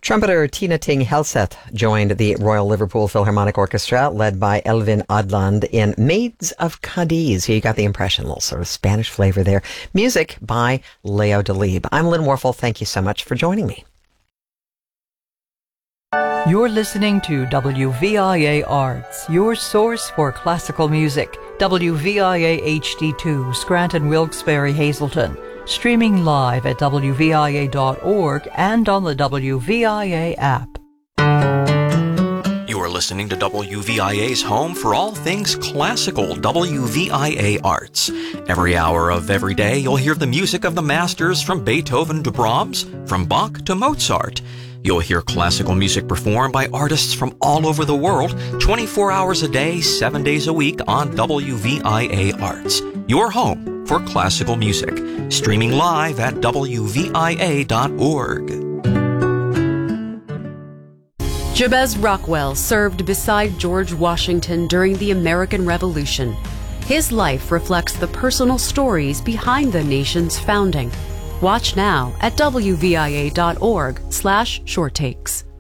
Trumpeter Tina Ting Helseth joined the Royal Liverpool Philharmonic Orchestra, led by Elvin Adland, in Maids of Cadiz. Here you got the impression, a little sort of Spanish flavor there. Music by Leo Delibes. I'm Lynn Warfel. Thank you so much for joining me. You're listening to WVIA Arts, your source for classical music. WVIA HD2, Scranton, Wilkes-Barre, Hazleton. Streaming live at WVIA.org and on the WVIA app. You are listening to WVIA's home for all things classical, WVIA Arts. Every hour of every day, you'll hear the music of the masters from Beethoven to Brahms, from Bach to Mozart. You'll hear classical music performed by artists from all over the world, 24 hours a day, 7 days a week on WVIA Arts. Your home for classical music. Streaming live at WVIA.org. Jabez Rockwell served beside George Washington during the American Revolution. His life reflects the personal stories behind the nation's founding. Watch now at WVIA.org/shorttakes.